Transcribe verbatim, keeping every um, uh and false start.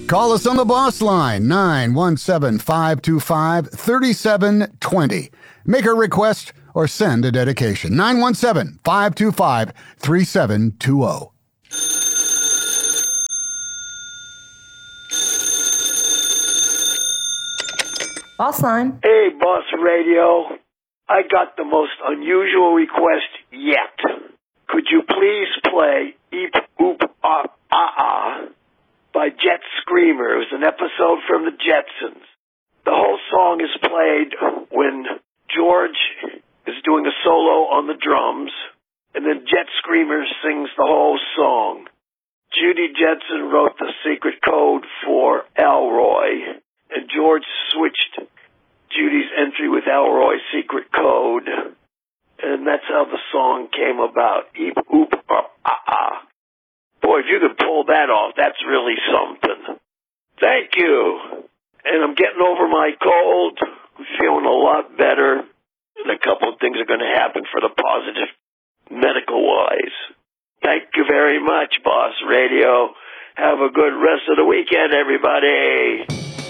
Call us on the Boss Line, nine one seven, five two five, three seven two zero. Make a request or send a dedication, nine one seven, five two five, three seven two zero. Boss Line. Hey, Boss Radio. I got the most unusual request yet. Could you please play Eep Oop Ah Ah Ah by Jet Screamer? It was an episode from the Jetsons. The whole song is played when George is doing a solo on the drums, and then Jet Screamer sings the whole song. Judy Jetson wrote the secret code for Elroy, and George switched Judy's entry with Elroy's secret code, and that's how the song came about. Eep, oop, ah, ah, ah. Boy, if you could pull that off, that's really something. Thank you. And I'm getting over my cold. I'm feeling a lot better. And a couple of things are going to happen for the positive medical-wise. Thank you very much, Boss Radio. Have a good rest of the weekend, everybody.